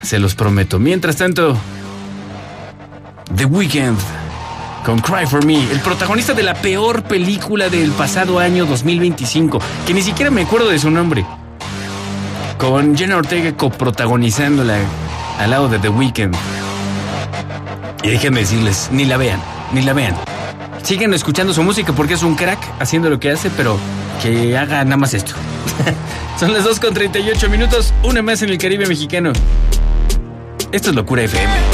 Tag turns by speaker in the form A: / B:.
A: Se los prometo. Mientras tanto, The Weeknd con Cry For Me, el protagonista de la peor película del pasado año 2025, que ni siquiera me acuerdo de su nombre, con Jenna Ortega coprotagonizándola al lado de The Weeknd. Y déjenme decirles, ni la vean. Siguen escuchando su música porque es un crack haciendo lo que hace, pero que haga nada más esto. Son las 2:38 minutos, una más en el Caribe mexicano. Esto es Locura FM.